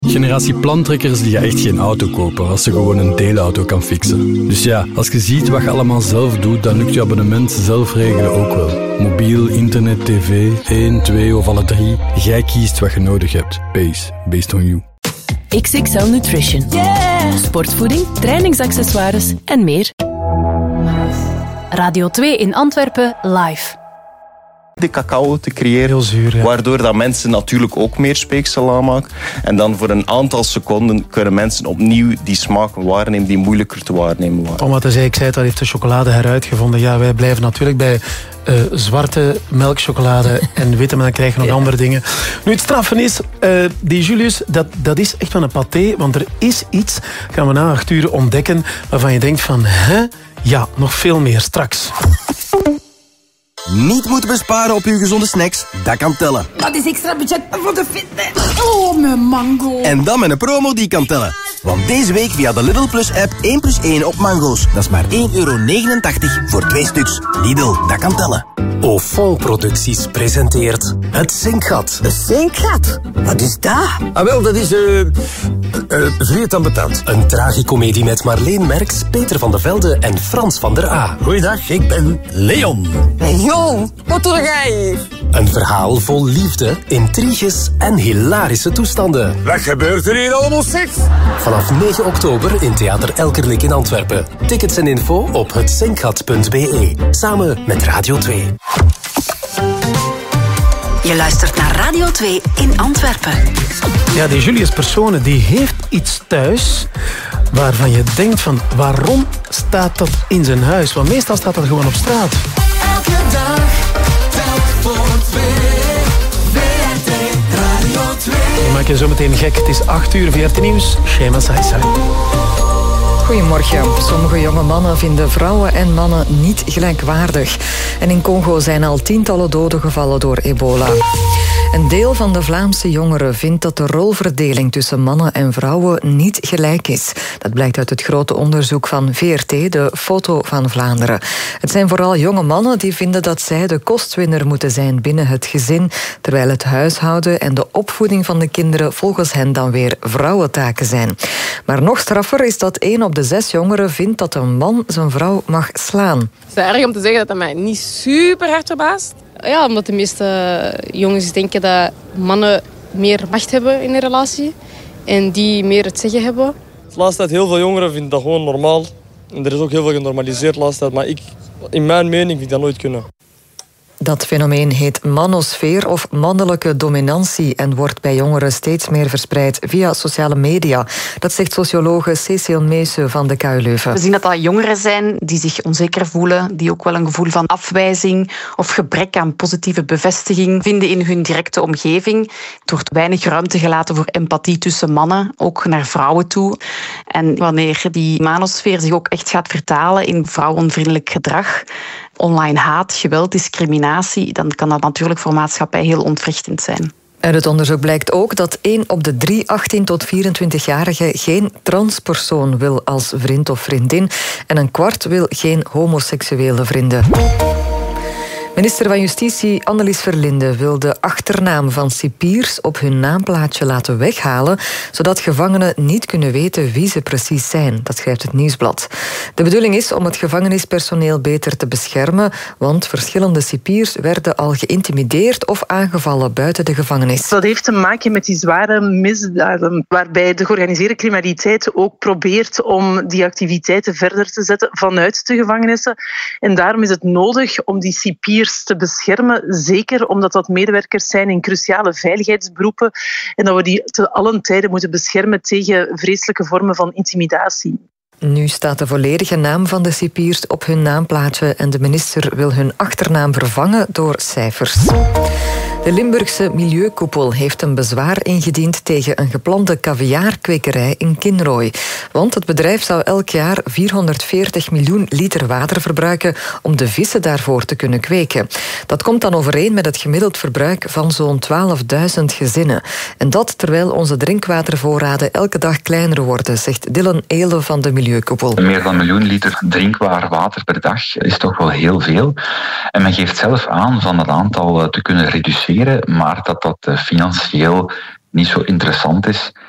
Generatie plantrekkers die gaat echt geen auto kopen als ze gewoon een deelauto kan fixen. Dus ja, als je ziet wat je allemaal zelf doet, dan lukt je abonnement zelf regelen ook wel. Mobiel, internet, tv, 1, 2 of alle 3. Jij kiest wat je nodig hebt. Based on you. XXL Nutrition. Yeah! Sportvoeding, trainingsaccessoires en meer. Radio 2 in Antwerpen live. De cacao te creëren, heel zuur, ja. Waardoor dat mensen natuurlijk ook meer speeksel aanmaken. En dan voor een aantal seconden kunnen mensen opnieuw die smaken waarnemen die moeilijker te waarnemen waren. Omdat hij zei, ik zei het al, heeft de chocolade heruitgevonden. Ja, wij blijven natuurlijk bij zwarte melkchocolade en witte, maar dan krijg je nog andere dingen. Nu, het straffen is, die Julius, dat is echt wel een paté, want er is iets, gaan we na 8 uur ontdekken, waarvan je denkt van, hè? Ja, nog veel meer straks. Niet moeten besparen op uw gezonde snacks, dat kan tellen. Dat is extra budget voor de fitness. Oh, mijn mango. En dan met een promo die kan tellen. Want deze week via de Lidl Plus app 1+1 op mango's. Dat is maar €1,89 voor 2 stuks. Lidl, dat kan tellen. Ofon Producties presenteert Het Zinkgat. Het Zinkgat? Wat is dat? Ah wel, dat is Vreed aan Betant. Een tragicomedie met Marleen Merks, Peter van de Velde en Frans van der A. Goeiedag, ik ben Leon. Leon, wat doe jij hier? Een verhaal vol liefde, intriges en hilarische toestanden. Wat gebeurt er hier allemaal, zeg? Vanaf 9 oktober in Theater Elkerlijk in Antwerpen. Tickets en info op hetzinkgat.be. Samen met Radio 2. Je luistert naar Radio 2 in Antwerpen. Ja, die Julius Persone, die heeft iets thuis waarvan je denkt van, waarom staat dat in zijn huis? Want meestal staat dat gewoon op straat. Elke dag, telk voor 2. VRT Radio 2. Je maakt je zo meteen gek. Het is 8 uur, VRT Nieuws. Shema Saisai. Goedemorgen. Sommige jonge mannen vinden vrouwen en mannen niet gelijkwaardig. En in Congo zijn al tientallen doden gevallen door ebola. Een deel van de Vlaamse jongeren vindt dat de rolverdeling tussen mannen en vrouwen niet gelijk is. Dat blijkt uit het grote onderzoek van VRT, de Foto van Vlaanderen. Het zijn vooral jonge mannen die vinden dat zij de kostwinner moeten zijn binnen het gezin, terwijl het huishouden en de opvoeding van de kinderen volgens hen dan weer vrouwentaken zijn. Maar nog straffer is dat 1 op de 6 jongeren vindt dat een man zijn vrouw mag slaan. Het is erg om te zeggen dat dat mij niet super hard verbaast. Ja, omdat de meeste jongens denken dat mannen meer macht hebben in een relatie en die meer het zeggen hebben. De laatste tijd heel veel jongeren vinden dat gewoon normaal. En er is ook heel veel genormaliseerd de laatste tijd. Maar in mijn mening vind ik dat nooit kunnen. Dat fenomeen heet manosfeer of mannelijke dominantie en wordt bij jongeren steeds meer verspreid via sociale media. Dat zegt sociologe Cecile Meese van de KU Leuven. We zien dat dat jongeren zijn die zich onzeker voelen, die ook wel een gevoel van afwijzing of gebrek aan positieve bevestiging vinden in hun directe omgeving. Het wordt weinig ruimte gelaten voor empathie tussen mannen, ook naar vrouwen toe. En wanneer die manosfeer zich ook echt gaat vertalen in vrouwenvriendelijk gedrag, online haat, geweld, discriminatie, dan kan dat natuurlijk voor maatschappij heel ontwrichtend zijn. Uit het onderzoek blijkt ook dat 1 op de 3 18 tot 24-jarigen geen transpersoon wil als vriend of vriendin en 1/4 wil geen homoseksuele vrienden. Minister van Justitie Annelies Verlinde wil de achternaam van cipiers op hun naamplaatje laten weghalen, zodat gevangenen niet kunnen weten wie ze precies zijn. Dat schrijft het Nieuwsblad. De bedoeling is om het gevangenispersoneel beter te beschermen, want verschillende cipiers werden al geïntimideerd of aangevallen buiten de gevangenis. Dat heeft te maken met die zware misdaden, waarbij de georganiseerde criminaliteit ook probeert om die activiteiten verder te zetten vanuit de gevangenissen. En daarom is het nodig om die cipiers te beschermen, zeker omdat dat medewerkers zijn in cruciale veiligheidsberoepen en dat we die te allen tijden moeten beschermen tegen vreselijke vormen van intimidatie. Nu staat de volledige naam van de cipiers op hun naamplaatje en de minister wil hun achternaam vervangen door cijfers. De Limburgse Milieukoepel heeft een bezwaar ingediend tegen een geplande caviarkwekerij in Kinrooi. Want het bedrijf zou elk jaar 440 miljoen liter water verbruiken om de vissen daarvoor te kunnen kweken. Dat komt dan overeen met het gemiddeld verbruik van zo'n 12.000 gezinnen. En dat terwijl onze drinkwatervoorraden elke dag kleiner worden, zegt Dylan Eele van de Milieukoepel. Meer dan 1 miljoen liter drinkbaar water per dag is toch wel heel veel. En men geeft zelf aan van het aantal te kunnen reduceren, maar dat financieel niet zo interessant is.